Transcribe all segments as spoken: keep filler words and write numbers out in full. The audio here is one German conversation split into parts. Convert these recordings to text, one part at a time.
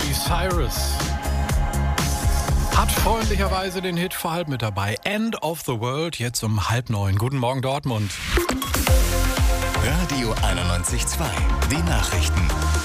Miley Cyrus hat freundlicherweise den Hit für halb mit dabei. End of the World, jetzt um halb neun. Guten Morgen, Dortmund. Radio einundneunzig Komma zwei, die Nachrichten.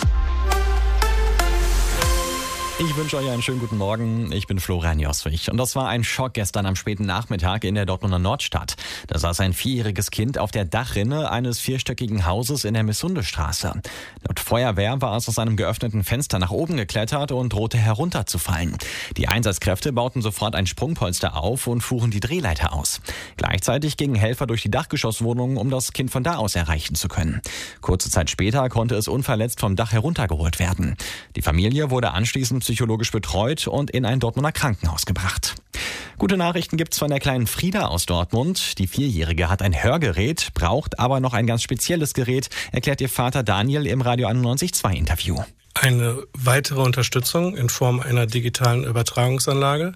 Ich wünsche euch einen schönen guten Morgen. Ich bin Florian Joswig. Und das war ein Schock gestern am späten Nachmittag in der Dortmunder Nordstadt. Da saß ein vierjähriges Kind auf der Dachrinne eines vierstöckigen Hauses in der Missundestraße. Laut Feuerwehr war es aus einem geöffneten Fenster nach oben geklettert und drohte herunterzufallen. Die Einsatzkräfte bauten sofort ein Sprungpolster auf und fuhren die Drehleiter aus. Gleichzeitig gingen Helfer durch die Dachgeschosswohnung, um das Kind von da aus erreichen zu können. Kurze Zeit später konnte es unverletzt vom Dach heruntergeholt werden. Die Familie wurde anschließend psychologisch betreut und in ein Dortmunder Krankenhaus gebracht. Gute Nachrichten gibt's von der kleinen Frieda aus Dortmund. Die Vierjährige hat ein Hörgerät, braucht aber noch ein ganz spezielles Gerät, erklärt ihr Vater Daniel im Radio einundneunzig Komma zwei Interview. Eine weitere Unterstützung in Form einer digitalen Übertragungsanlage,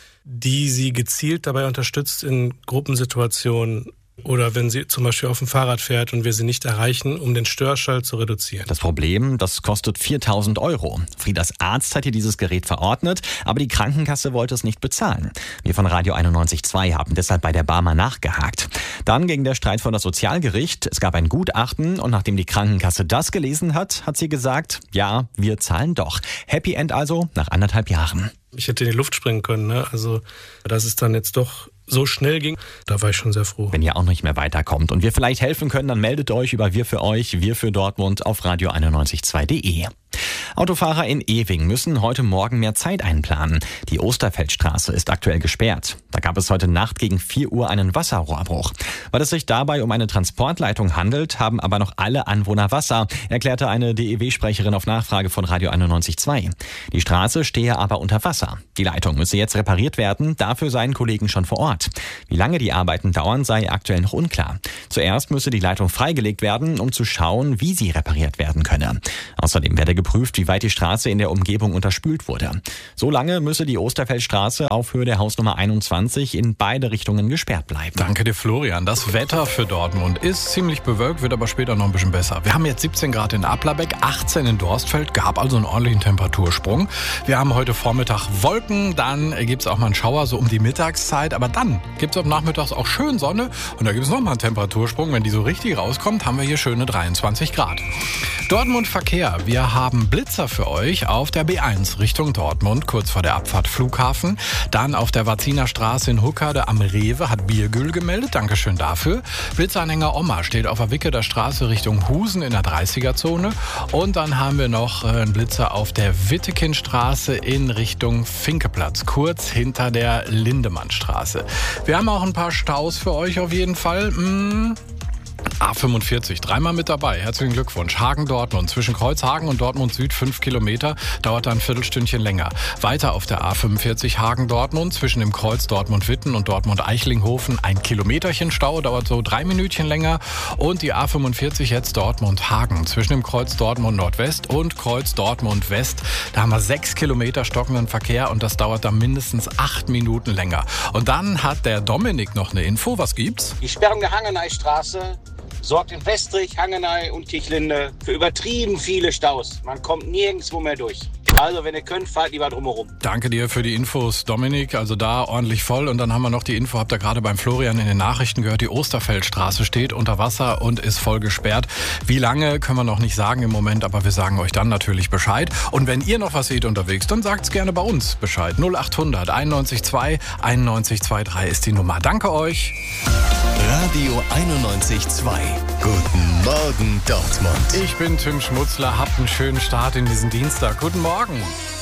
die sie gezielt dabei unterstützt, in Gruppensituationen oder wenn sie zum Beispiel auf dem Fahrrad fährt und wir sie nicht erreichen, um den Störschall zu reduzieren. Das Problem, das kostet viertausend Euro. Friedas Arzt hat ihr dieses Gerät verordnet, aber die Krankenkasse wollte es nicht bezahlen. Wir von Radio einundneunzig Komma zwei haben deshalb bei der Barmer nachgehakt. Dann ging der Streit vor das Sozialgericht. Es gab ein Gutachten und nachdem die Krankenkasse das gelesen hat, hat sie gesagt, ja, wir zahlen doch. Happy End also nach anderthalb Jahren. Ich hätte in die Luft springen können, ne? Also, dass es dann jetzt doch so schnell ging, da war ich schon sehr froh. Wenn ihr auch nicht mehr weiterkommt und wir vielleicht helfen können, dann meldet euch über Wir für euch, Wir für Dortmund auf radio einundneunzig Komma zwei punkt de. Autofahrer in Ewing müssen heute Morgen mehr Zeit einplanen. Die Osterfeldstraße ist aktuell gesperrt. Da gab es heute Nacht gegen vier Uhr einen Wasserrohrbruch. Weil es sich dabei um eine Transportleitung handelt, haben aber noch alle Anwohner Wasser, erklärte eine D E W-Sprecherin auf Nachfrage von Radio einundneunzig Komma zwei. Die Straße stehe aber unter Wasser. Die Leitung müsse jetzt repariert werden, dafür seien Kollegen schon vor Ort. Wie lange die Arbeiten dauern, sei aktuell noch unklar. Zuerst müsse die Leitung freigelegt werden, um zu schauen, wie sie repariert werden könne. Außerdem werde geprüft, wie weit die Straße in der Umgebung unterspült wurde. So lange müsse die Osterfeldstraße auf Höhe der Hausnummer einundzwanzig in beide Richtungen gesperrt bleiben. Danke dir, Florian. Das Wetter für Dortmund ist ziemlich bewölkt, wird aber später noch ein bisschen besser. Wir haben jetzt siebzehn Grad in Applerbeck, achtzehn in Dorstfeld, gab also einen ordentlichen Temperatursprung. Wir haben heute Vormittag Wolken, dann gibt es auch mal einen Schauer so um die Mittagszeit, aber dann gibt es ab nachmittags auch schön Sonne und da gibt es nochmal einen Temperatursprung. Wenn die so richtig rauskommt, haben wir hier schöne dreiundzwanzig Grad. Dortmund Verkehr. Wir haben Blitzer für euch auf der B eins Richtung Dortmund, kurz vor der Abfahrt Flughafen. Dann auf der Waziner Straße in Huckade am Rewe hat Biergül gemeldet. Dankeschön dafür. Blitzanhänger Oma steht auf der Wicketer Straße Richtung Husen in der dreißiger-Zone. Und dann haben wir noch einen Blitzer auf der Wittekindstraße in Richtung Finkeplatz, kurz hinter der Lindemannstraße. Wir haben auch ein paar Staus für euch auf jeden Fall. Hm. A fünfundvierzig, dreimal mit dabei. Herzlichen Glückwunsch. Hagen-Dortmund. Zwischen Kreuzhagen und Dortmund Süd fünf Kilometer. Dauert dann ein Viertelstündchen länger. Weiter auf der A fünfundvierzig Hagen-Dortmund. Zwischen dem Kreuz Dortmund-Witten und Dortmund-Eichlinghofen ein Kilometerchen Stau. Dauert so drei Minütchen länger. Und die A fünfundvierzig jetzt Dortmund-Hagen. Zwischen dem Kreuz Dortmund-Nordwest und Kreuz Dortmund-West. Da haben wir sechs Kilometer stockenden Verkehr und das dauert dann mindestens acht Minuten länger. Und dann hat der Dominik noch eine Info. Was gibt's? Die Sperrung der Hangeneistraße sorgt in Westrich, Hangenei und Kirchlinde für übertrieben viele Staus. Man kommt nirgendwo mehr durch. Also, wenn ihr könnt, fahrt lieber drumherum. Danke dir für die Infos, Dominik. Also da ordentlich voll. Und dann haben wir noch die Info, habt ihr gerade beim Florian in den Nachrichten gehört, die Osterfeldstraße steht unter Wasser und ist voll gesperrt. Wie lange, können wir noch nicht sagen im Moment, aber wir sagen euch dann natürlich Bescheid. Und wenn ihr noch was seht unterwegs, dann sagt's gerne bei uns Bescheid. null achthundert einundneunzig Komma zwei einundneunzig Komma drei ist die Nummer. Danke euch. Radio einundneunzig Komma zwei. Guten Morgen, Dortmund. Ich bin Tim Schmutzler. Habt einen schönen Start in diesen Dienstag. Guten Morgen.